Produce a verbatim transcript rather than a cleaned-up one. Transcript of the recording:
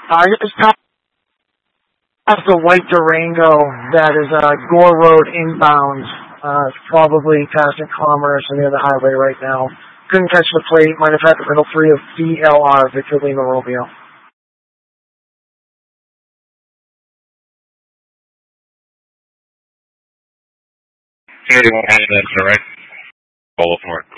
I just passed the white Durango that is uh, Gore Road inbound. Uh, it's probably passing Commerce and the other highway right now. Couldn't catch the plate. Might have had the middle three of V L R, Victor Lima Romeo. eighty-one, that's all right. Follow for it.